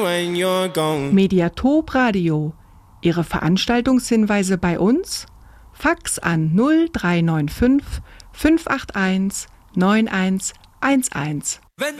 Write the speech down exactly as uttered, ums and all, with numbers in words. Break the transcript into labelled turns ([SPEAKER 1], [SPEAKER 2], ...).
[SPEAKER 1] Mediatop Radio. Ihre Veranstaltungshinweise bei uns? Fax an null drei neun fünf fünf acht eins neun eins eins eins.